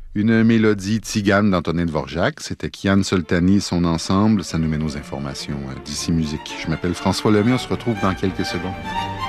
Une mélodie tzigane d'Antonin Dvorak. C'était Kian Soltani et son ensemble. Ça nous mène aux informations d'ici musique. Je m'appelle François Lemay. On se retrouve dans quelques secondes.